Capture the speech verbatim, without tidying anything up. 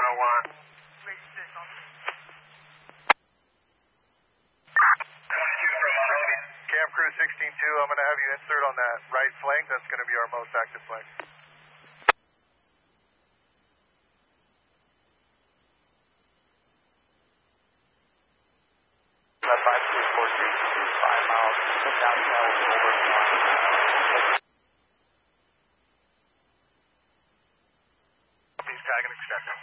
oh one. Camp Crew sixteen two, I'm going to have you insert on that right flank. That's going to be our most active flank. five three four three two five miles downhill over one. He's tagging extended.